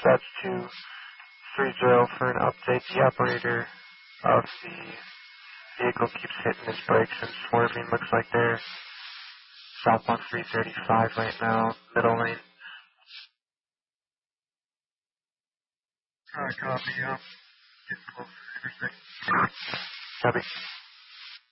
dispatch to 30 for an update. The operator of the vehicle keeps hitting his brakes and swerving. Looks like they're southbound 335 right now, middle lane. Copy, getting close to the interstate. Copy.